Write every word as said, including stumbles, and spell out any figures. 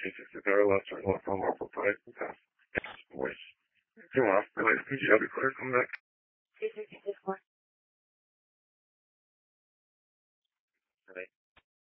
Esse cara lá só relação ao papai, tá? Pois. Sei lá, ela é especial e coisa como é. Sim, sim, sim, sim.